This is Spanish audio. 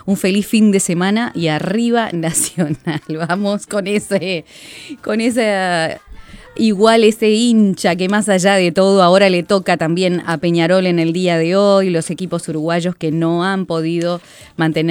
un feliz fin de semana y arriba Nacional. Vamos con ese igual ese hincha que más allá de todo ahora le toca también a Peñarol en el día de hoy, los equipos uruguayos que no han podido mantener